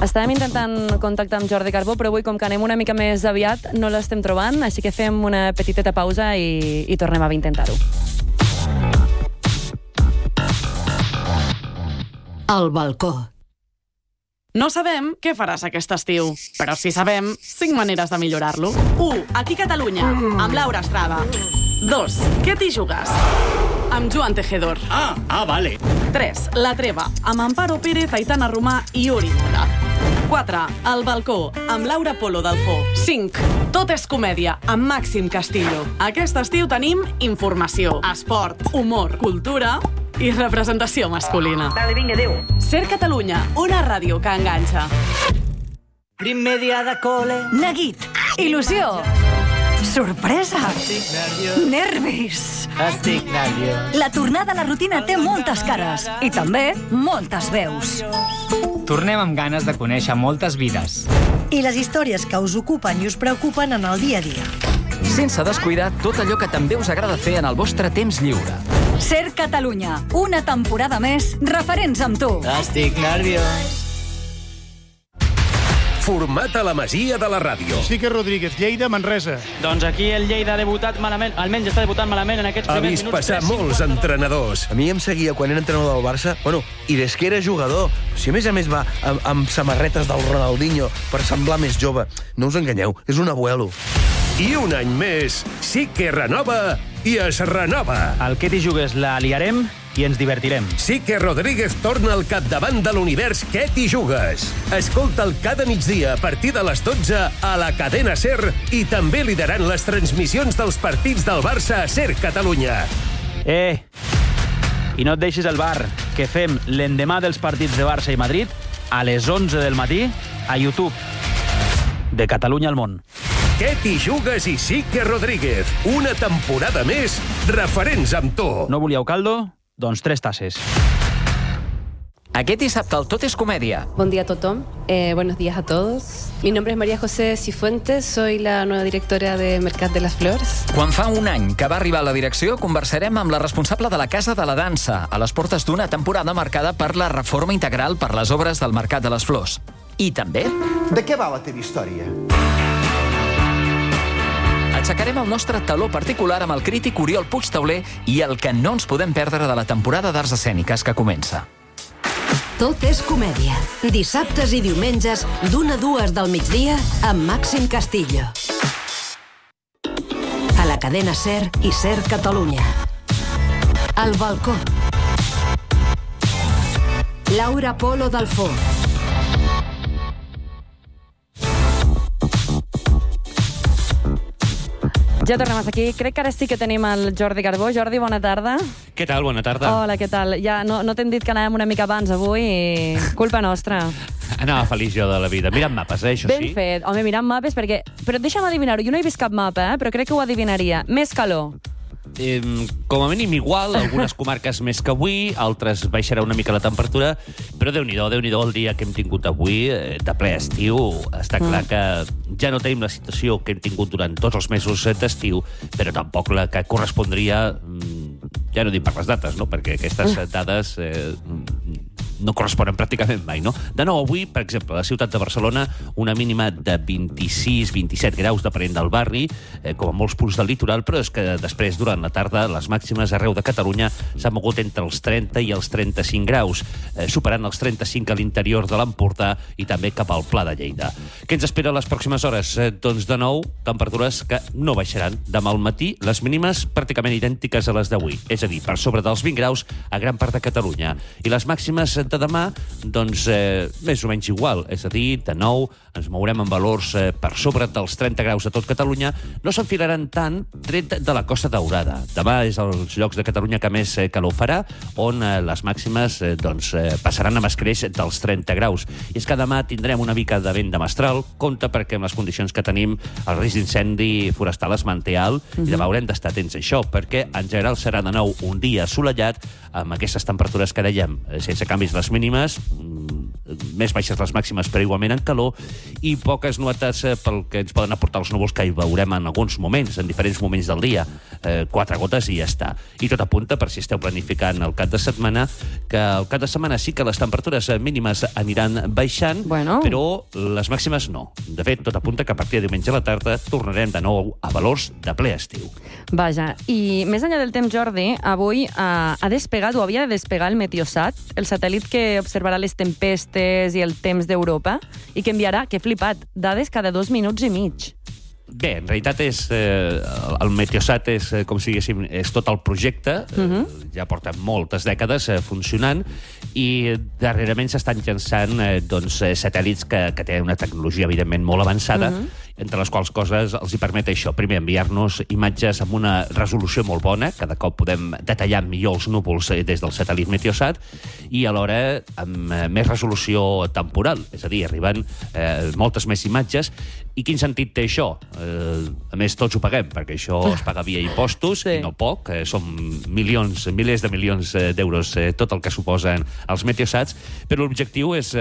Estàvem intentant contactar amb Jordi Carbó, però avui, com que anem una mica més aviat, no l'estem trobant, així que fem una petiteta pausa i tornem a intentar-ho. Al balcó. No sabem què faràs aquest estiu, però sí sabem 5 maneres de millorar-lo. 1. Aquí a Catalunya, amb Laura Estrada. 2. Què t'hi jugues? Amb Joan Tejedor. Vale. 3. La Treva, amb Amparo Pérez, Aitana Romà i Uri Mora. 4. El balcó, amb Laura Polo Dalfó. 5. Tot és comèdia, amb Màxim Castillo. Aquest estiu tenim informació, esport, humor, cultura i representació masculina. Dale, vinga, adéu. Ser Catalunya, una ràdio que enganxa. Primer dia de col·le. Neguit. Il·lusió. Sorpresa. Nervis. Estic nerviós. La tornada a la rutina té moltes cares i també moltes veus. Tornem amb ganes de conèixer moltes vides. I les històries que us ocupen i us preocupen en el dia a dia. Sense descuidar tot allò que també us agrada fer en el vostre temps lliure. Ser Catalunya, una temporada més, referents amb tu. Estic nerviós. Format a la Masia de la Ràdio. Sique Rodríguez, Lleida, Manresa. Doncs aquí el Lleida ha debutat malament, almenys està debutant malament en aquests Ha primers vist minuts. passar molts entrenadors. A mi em seguia quan era entrenador del Barça, i des que era jugador. Si a més va amb samarretes del Ronaldinho per semblar més jove. No us enganyeu, és un abuelo. I un any més, sí que renova i es renova. El que t'hi jugues la liarem i ens divertirem. Sí que Rodríguez torna al capdavant de l'univers Què t'hi jugues. Escolta'l cada migdia a partir de les 12 a la cadena SER i també liderant les transmissions dels partits del Barça a SER Catalunya. I no et deixis el bar, que fem l'endemà dels partits de Barça i Madrid a les 11 del matí a YouTube. De Catalunya al món. Què t'hi jugues i sí que Rodríguez. Una temporada més, referents amb tu. No volíeu caldo? Doncs 3 tasses. Aquest dissabte el Tot és comèdia. Buen día a tothom, buenos días a todos. Mi nombre es María José Cifuentes, soy la nueva directora de Mercat de las Flors. Quan fa un any que va arribar a la direcció, conversarem amb la responsable de la Casa de la Dansa, a les portes d'una temporada marcada per la reforma integral per les obres del Mercat de les Flors. I també... De què va la teva història? Aixecarem el nostre taló particular amb el crític Oriol Puigtauler i el que no ens podem perdre de la temporada d'Arts Escèniques que comença. Tot és comèdia. Dissabtes i diumenges, d'1 a 2 del migdia, amb Màxim Castillo. A la cadena SER i SER Catalunya. Al balcó. Laura Polo Dalfó. Ja tornem a aquí. Crec que ara sí que tenim el Jordi Carbó. Jordi, bona tarda. Què tal? Bona tarda. Hola, què tal? Ja no t'hem dit que anàvem una mica abans avui i culpa nostra. Anava feliç jo de la vida. Mirant mapes, això sí. Ben fet. Home, mirant mapes perquè... Però deixa'm adivinar-ho. Jo no he vist cap mapa, però crec que ho adivinaria. Més calor. Com a mínim igual, algunes comarques més que avui, altres baixarà una mica la temperatura, però Déu-n'hi-do el dia que hem tingut avui, de ple estiu. Està clar que ja no tenim la situació que hem tingut durant tots els mesos d'estiu, però tampoc la que correspondria, ja no dic per les dates, no? Perquè aquestes dades no corresponen pràcticament mai, no? De nou, avui, per exemple, a la ciutat de Barcelona, una mínima de 26-27 graus depenent del barri, com a molts punts del litoral, però és que després, durant la tarda, les màximes arreu de Catalunya s'han mogut entre els 30 i els 35 graus, superant els 35 a l'interior de l'Empordà i també cap al Pla de Lleida. Què ens espera les pròximes hores? Doncs, de nou, temperatures que no baixaran. Demà al matí, les mínimes pràcticament idèntiques a les d'avui, és a dir, per sobre dels 20 graus a gran part de Catalunya. I les màximes de demà, doncs, més o menys igual. És a dir, de nou, ens mourem en valors per sobre dels 30 graus a tot Catalunya. No s'enfilaran tant tret de la Costa Daurada. Demà és els llocs de Catalunya que més calor farà, on les màximes passaran amb escreix dels 30 graus. I és que demà tindrem una mica de vent de mestral. Compte perquè amb les condicions que tenim el risc d'incendi forestal es manté alt i demà haurem d'estar atents a això, perquè en general serà de nou un dia assolellat amb aquestes temperatures que dèiem, sense canvis les mínimes, més baixes les màximes, però igualment en calor, i poques novetats pel que ens poden aportar els núvols que hi veurem en alguns moments, en diferents moments del dia. 4 gotes i ja està. I tot apunta, per si esteu planificant el cap de setmana, que el cap de setmana sí que les temperatures mínimes aniran baixant, però les màximes no. De fet, tot apunta que a partir de diumenge a la tarda tornarem de nou a valors de ple estiu. Vaja, i més enllà del temps, Jordi, avui ha despegat o havia de despegar el Meteosat, el satèl·lit que observarà les tempestes i el temps d'Europa i que enviarà, que flipat, dades cada 2 minuts i mig. Bé, en realitat el Meteosat és, com si diguéssim, és tot el projecte, ja porta moltes dècades funcionant, i darrerament s'estan llançant satèl·lits que tenen una tecnologia, evidentment, molt avançada, entre les quals coses els hi permet això. Primer, enviar-nos imatges amb una resolució molt bona, cada cop podem detallar millor els núvols des del satèl·lit Meteosat, i alhora amb més resolució temporal, és a dir, arriben moltes més imatges. I quin sentit té això? A més, tots ho paguem, perquè això es paga via impostos, i no poc, són milers de milions d'euros tot el que suposen els Meteosats, però l'objectiu és,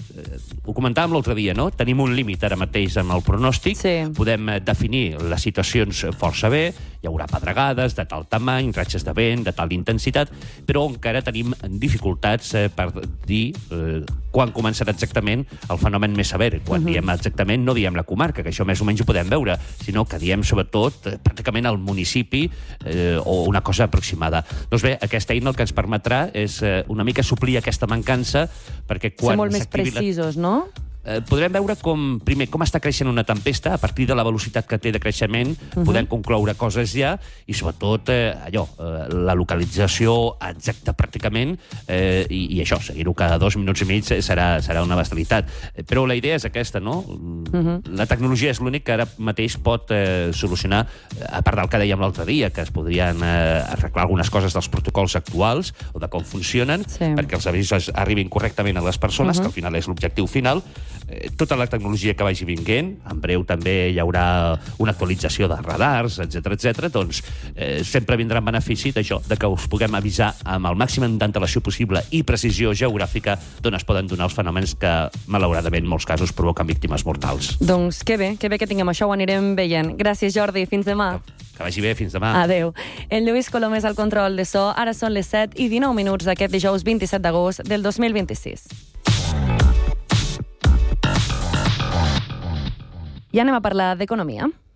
ho comentàvem l'altre dia, no? Tenim un límit ara mateix amb el pronòstic, podem definir les situacions força bé, hi haurà pedregades de tal tamany, ratxes de vent, de tal intensitat, però encara tenim dificultats per dir quan començarà exactament el fenomen més sever. Quan diem exactament, no diem la comarca, que això més o menys ho podem veure, sinó que diem sobretot pràcticament el municipi o una cosa aproximada. Doncs bé, aquesta eina el que ens permetrà és una mica suplir aquesta mancança, perquè quan ser molt més precisos, no? Podrem veure primer com està creixent una tempesta, a partir de la velocitat que té de creixement, podem concloure coses ja, i sobretot la localització exacta pràcticament, i això, seguir-ho cada 2 minuts i mig serà una bestialitat. Però la idea és aquesta, no? La tecnologia és l'únic que ara mateix pot solucionar, a part del que dèiem l'altre dia, que es podrien arreglar algunes coses dels protocols actuals, o de com funcionen, perquè els avisos arribin correctament a les persones, que al final és l'objectiu final. Tota la tecnologia que vagi vinguent, en breu també hi haurà una actualització de radars, etc. Doncs sempre vindrà en benefici d'això, de que us puguem avisar amb el màxim d'antelació possible i precisió geogràfica d'on es poden donar els fenòmens que, malauradament, en molts casos provoquen víctimes mortals. Doncs que bé que tinguem això, ho anirem veient. Gràcies, Jordi, fins demà. Que vagi bé, fins demà. Adéu. En Lluís Colom és al control de so, ara són les 7:19 d'aquest dijous 27 d'agost del 2026. I anem a parlar d'economia.